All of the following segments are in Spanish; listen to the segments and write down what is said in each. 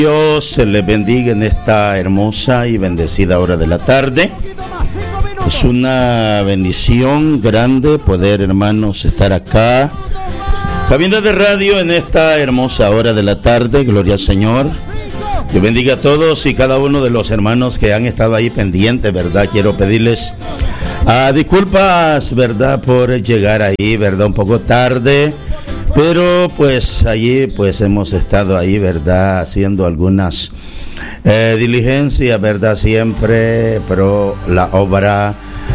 Dios les bendiga en esta hermosa y bendecida hora de la tarde. Es una bendición grande poder, hermanos, estar acá, cabina de radio, en esta hermosa hora de la tarde. Gloria al Señor. Dios bendiga a todos y cada uno de los hermanos que han estado ahí pendientes, ¿verdad? Quiero pedirles disculpas, ¿verdad? Por llegar ahí, ¿verdad? Un poco tarde. Pero pues allí pues hemos estado ahí, ¿verdad? Haciendo algunas diligencias, ¿verdad? Siempre pro la obra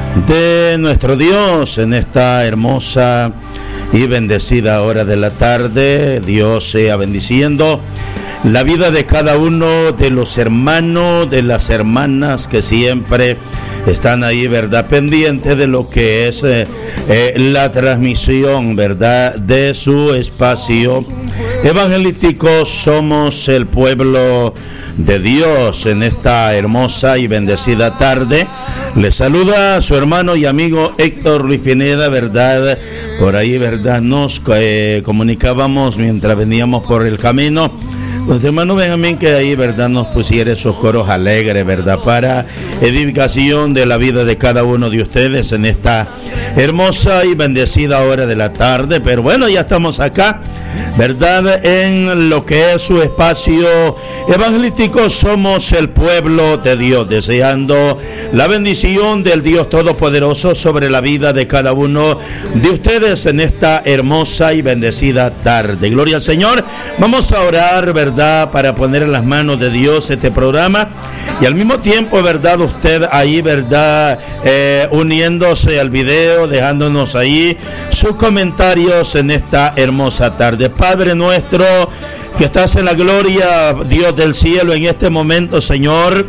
de nuestro Dios en esta hermosa y bendecida hora de la tarde. Dios sea bendiciendo la vida de cada uno de los hermanos, de las hermanas que siempre están ahí, ¿verdad? Pendientes de lo que es la transmisión, ¿verdad? De su espacio evangelístico. Somos el pueblo de Dios en esta hermosa y bendecida tarde. Les saluda a su hermano y amigo Héctor Luis Pineda, ¿verdad? Por ahí, ¿verdad? Nos comunicábamos mientras veníamos por el camino. Pues hermano Benjamín, que ahí, ¿verdad? Nos pusiera esos coros alegres, ¿verdad? Para edificación de la vida de cada uno de ustedes en esta hermosa y bendecida hora de la tarde. Pero bueno, ya estamos acá, ¿verdad? En lo que es su espacio evangelístico. Somos el pueblo de Dios, deseando la bendición del Dios Todopoderoso sobre la vida de cada uno de ustedes en esta hermosa y bendecida tarde. Gloria al Señor. Vamos a orar, ¿verdad? Para poner en las manos de Dios este programa y al mismo tiempo, ¿verdad? Usted ahí, ¿verdad? Uniéndose al video, dejándonos ahí sus comentarios en esta hermosa tarde. Padre nuestro que estás en la gloria, Dios del cielo, en este momento, Señor,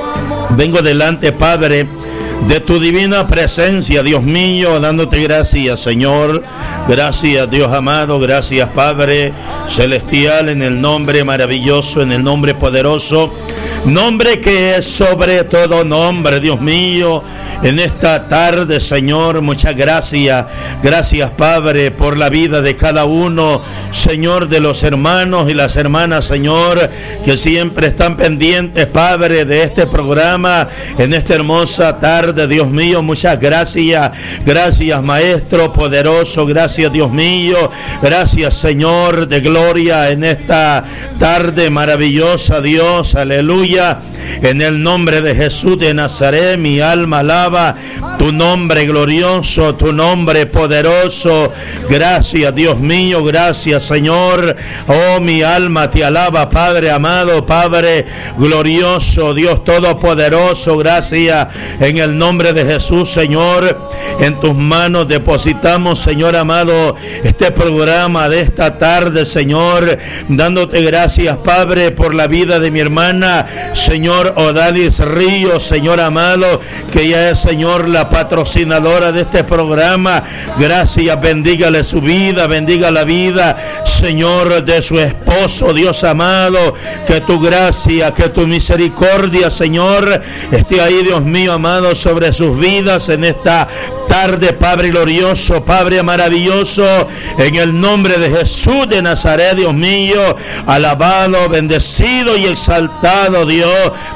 vengo delante, Padre, de tu divina presencia, Dios mío, dándote gracias, Señor. Gracias, Dios amado, gracias, Padre celestial, en el nombre maravilloso, en el nombre poderoso, nombre que es sobre todo nombre, Dios mío. En esta tarde, Señor, muchas gracias. Gracias, Padre, por la vida de cada uno, Señor, de los hermanos y las hermanas, Señor, que siempre están pendientes, Padre, de este programa en esta hermosa tarde, Dios mío. Muchas gracias. Gracias, Maestro poderoso. Gracias, Dios mío. Gracias, Señor de gloria, en esta tarde maravillosa, Dios. Aleluya. En el nombre de Jesús de Nazaret, mi alma alaba tu nombre glorioso, tu nombre poderoso. Gracias, Dios mío, gracias, Señor. Oh, mi alma te alaba, Padre amado, Padre glorioso, Dios todopoderoso. Gracias en el nombre de Jesús, Señor. En tus manos depositamos, Señor amado, este programa de esta tarde, Señor, dándote gracias, Padre, por la vida de mi hermana, Señor Odalis Ríos, Señor amado, que ella es, Señor, la patrocinadora de este programa. Gracias, bendígale su vida, bendiga la vida, Señor, de su esposo, Dios amado. Que tu gracia, que tu misericordia, Señor, esté ahí, Dios mío amado, sobre sus vidas en esta tarde, Padre glorioso, Padre maravilloso, en el nombre de Jesús de Nazaret, Dios mío. Alabado, bendecido y exaltado, Dios,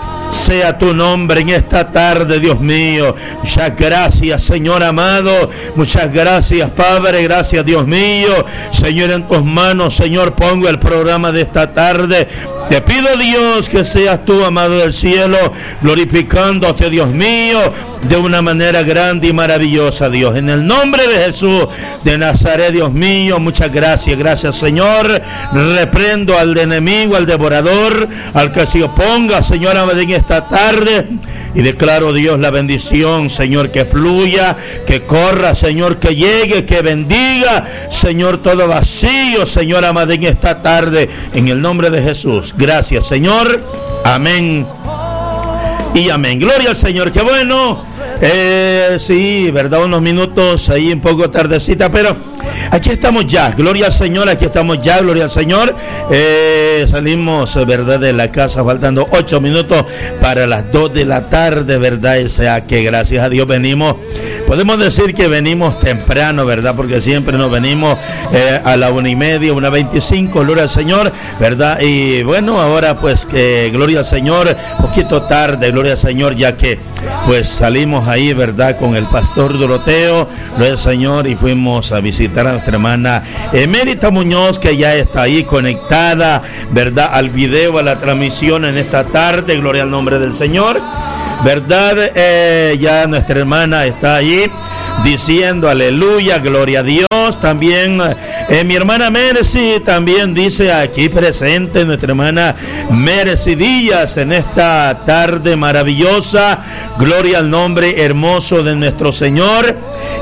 sea tu nombre en esta tarde, Dios mío. Muchas gracias, Señor amado. Muchas gracias, Padre. Gracias, Dios mío. Señor, en tus manos, Señor, pongo el programa de esta tarde. Te pido, Dios, que seas tú, amado del cielo, glorificándote, Dios mío, de una manera grande y maravillosa, Dios. En el nombre de Jesús de Nazaret, Dios mío, muchas gracias. Gracias, Señor. Reprendo al enemigo, al devorador, al que se oponga, Señor amado, en esta tarde. Y declaro, Dios, la bendición, Señor, que fluya, que corra, Señor, que llegue, que bendiga, Señor, todo vacío, Señor amado, en esta tarde, en el nombre de Jesús. Gracias, Señor. Amén y amén. Gloria al Señor. Qué bueno. Sí, verdad, unos minutos ahí un poco tardecita, pero aquí estamos ya. Gloria al Señor, aquí estamos ya. Gloria al Señor. Salimos, verdad, de la casa faltando 8 minutos para las 2 de la tarde, verdad. O sea que gracias a Dios venimos, podemos decir que venimos temprano, ¿verdad? Porque siempre nos venimos a la 1:30, 1:25, gloria al Señor, ¿verdad? Y bueno, ahora pues gloria al Señor, poquito tarde, gloria al Señor, ya que pues salimos ahí, ¿verdad? Con el pastor Doroteo, gloria al Señor, y fuimos a visitar a nuestra hermana Emérita Muñoz, que ya está ahí conectada, ¿verdad? Al video, a la transmisión en esta tarde, gloria al nombre del Señor, ¿verdad? Ya nuestra hermana está allí diciendo aleluya, gloria a Dios. También mi hermana Mercy también dice aquí presente nuestra hermana Mercy Díaz en esta tarde maravillosa, gloria al nombre hermoso de nuestro Señor.